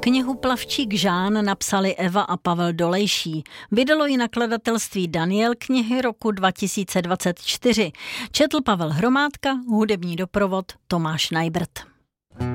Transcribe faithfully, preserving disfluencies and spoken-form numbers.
Knihu Plavčík Žán napsali Eva a Pavel Dolejší. Vydalo ji nakladatelství Daniel knihy roku dva tisíce dvacet čtyři. Četl Pavel Hromádka, hudební doprovod Tomáš Najbrt.